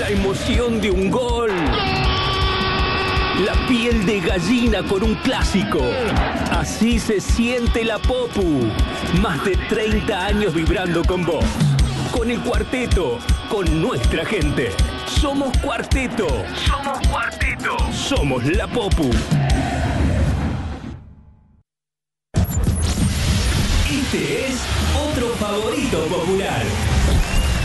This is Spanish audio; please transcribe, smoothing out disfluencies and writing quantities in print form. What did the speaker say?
La emoción de un gol. La piel de gallina con un clásico. Así se siente la Popu. Más de 30 años vibrando con vos. Con el cuarteto, con nuestra gente. Somos cuarteto. Somos cuarteto. Somos la Popu. Este es otro favorito popular.